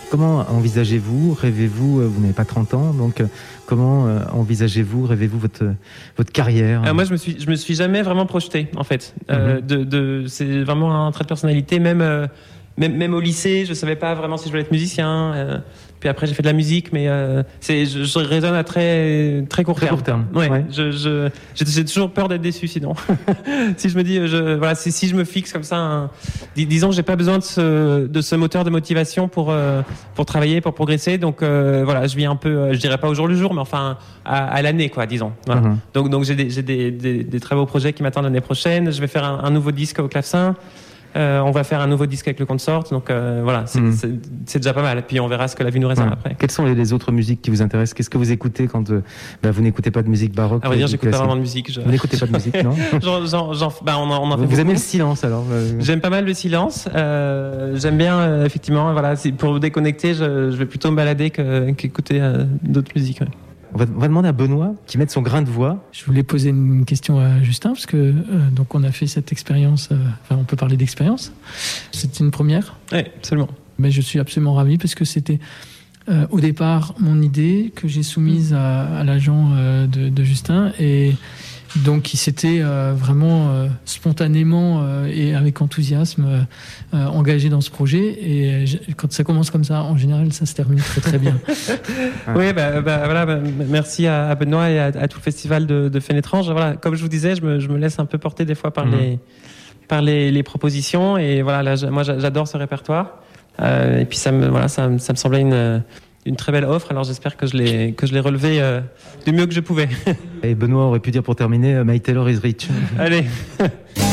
Comment envisagez-vous, rêvez-vous, vous n'avez pas 30 ans, donc comment envisagez-vous, rêvez-vous votre carrière? Moi, je me suis jamais vraiment projeté, en fait. C'est vraiment un trait de personnalité, même au lycée, je savais pas vraiment si je voulais être musicien. Puis après, j'ai fait de la musique, mais je raisonne à très très court terme. Ouais. J'ai toujours peur d'être déçu, sinon. Si je me dis, si je me fixe comme ça, disons que j'ai pas besoin de ce moteur de motivation pour travailler, pour progresser. Donc je vis un peu, je dirais pas au jour le jour, mais enfin à l'année, quoi, disons. Voilà. Donc j'ai des très beaux projets qui m'attendent l'année prochaine. Je vais faire un nouveau disque au clavecin. On va faire un nouveau disque avec le Consort, donc c'est déjà pas mal. Et puis on verra ce que la vie nous réserve après. Quelles sont les autres musiques qui vous intéressent? Qu'est-ce que vous écoutez quand vous n'écoutez pas de musique baroque? À vrai dire, j'écoute pas vraiment de musique. Vous n'écoutez pas de musique, non? Vous aimez le silence, alors? J'aime pas mal le silence. J'aime bien, effectivement. Voilà, pour déconnecter, je vais plutôt me balader qu'écouter d'autres musiques. Ouais. On va demander à Benoît qui mette son grain de voix. Je voulais poser une question à Justin, parce que donc on a fait cette expérience, on peut parler d'expérience. C'était une première. Oui, absolument. Mais je suis absolument ravi, parce que c'était au départ mon idée que j'ai soumise à l'agent de Justin, et donc il s'était vraiment spontanément et avec enthousiasme engagé dans ce projet. Et quand ça commence comme ça, en général, ça se termine très très bien. Oui, merci à Benoît et à tout le festival de Fénétrange. Voilà, comme je vous disais, je me laisse un peu porter des fois par les propositions. Et voilà, moi j'adore ce répertoire. Et puis ça me semblait une très belle offre. Alors j'espère que je l'ai relevé du mieux que je pouvais. Et Benoît aurait pu dire pour terminer, My Taylor is rich. Allez.